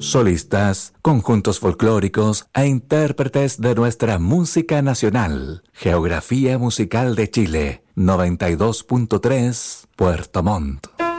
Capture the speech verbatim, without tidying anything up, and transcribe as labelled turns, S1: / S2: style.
S1: solistas, conjuntos folclóricos e intérpretes de nuestra música nacional. Geografía musical de Chile, noventa y dos punto tres, Puerto Montt.